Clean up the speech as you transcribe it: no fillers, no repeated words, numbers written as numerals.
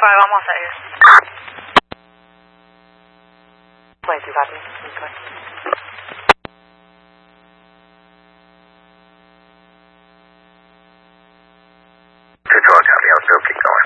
5, vamos a salir. Wait, you got me? Okay. Control, copy. I'll still keep going.